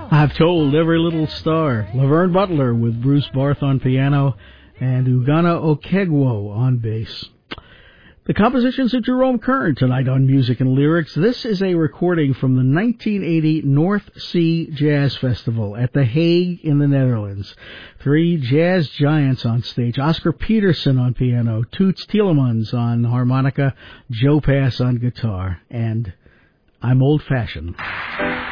I've Told Every Little Star. Laverne Butler with Bruce Barth on piano and Ugana Okegwo on bass. The compositions of Jerome Kern tonight on Music and Lyrics. This is a recording from the 1980 North Sea Jazz Festival at The Hague in the Netherlands. 3 jazz giants on stage. Oscar Peterson on piano, Toots Thielemans on harmonica, Joe Pass on guitar, and I'm Old-Fashioned.